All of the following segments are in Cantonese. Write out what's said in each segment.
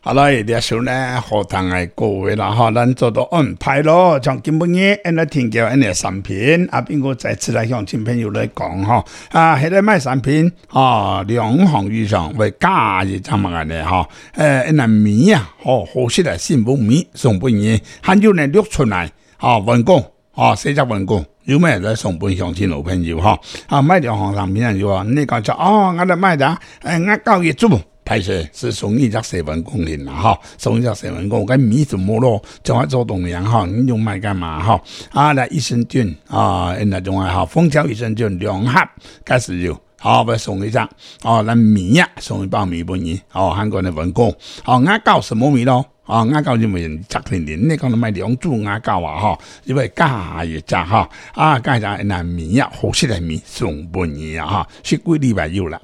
好了，这时候呢，课堂的各位啦哈，咱做到安排咯。从今晡日来听叫的产品，并我再次来向亲朋友来讲哈。现在卖产品2项以上为假日怎么样的哈？那米啊，好食的新闻米送本日，还有呢录出来文稿写只文稿。有咩来送本乡亲老朋友哈？买2项产品就话，你讲就我来买的，我9月做。拍摄是送一只7文公斤啦哈，送一只7文公，跟米怎么咯？就要做东阳哈，你用买干嘛哈？来益生菌那种蜂胶益生菌2盒开始有。要送一张那米呀，送一包米本日韩国的文工鸭膏什么米咯？鸭膏就没人吃甜甜，你讲买2注鸭膏因为假日吃假日那米呀，好食的米送本日是几礼拜有啦。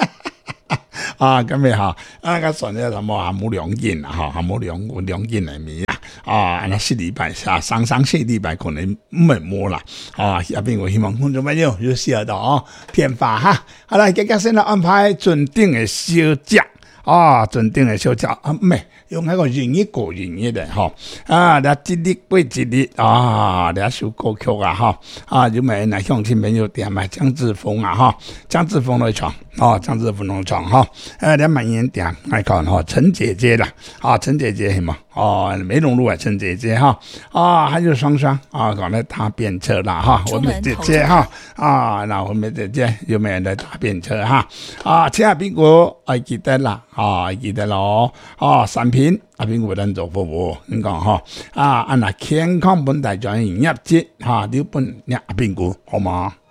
咁咪个算咗什么冇2件冇2件嚟米那4禮拜3-4禮拜可能唔係冇啦入邊我希望觀眾朋友有試到片花好啦，今日先嚟安排準定嘅小食準定嘅小食唔係用一個人一個人一的那一日歸一日那首歌曲有咩那鄉親朋友點啊江志峰江志峰來唱江志峰來唱兩萬元點來看陳姐姐啦陳姐姐係嘛梅龍路陳姐姐還有雙雙講來搭便車啦我們姐姐那我們姐姐有沒有來搭便車其他邊個還記得啦記得咯產品邊個能做服務你講那健康本大專營業績你本邊個好嘛